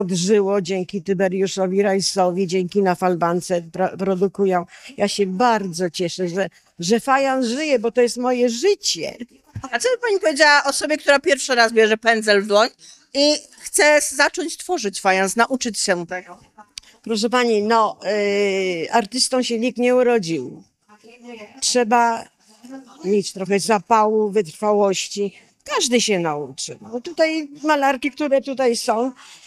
odżyło dzięki Tyberiuszowi Rajsowi, dzięki Nafalbance produkują. Ja się bardzo cieszę, że fajans żyje, bo to jest moje życie. A co by pani powiedziała osobie, która pierwszy raz bierze pędzel w dłoń i chce zacząć tworzyć fajans, nauczyć się tego? Proszę pani, artystą się nikt nie urodził. Trzeba mieć trochę zapału, wytrwałości. Każdy się nauczy. No tutaj malarki, które tutaj są,